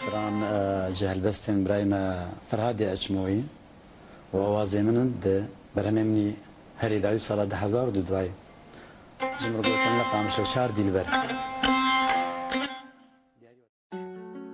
تران جهلبستن برايم فرهادي اجموي ووازي منن ده برنامني هري دايب صلاة 1000 دواي جمر قلتن لقام شو 4 ديلبر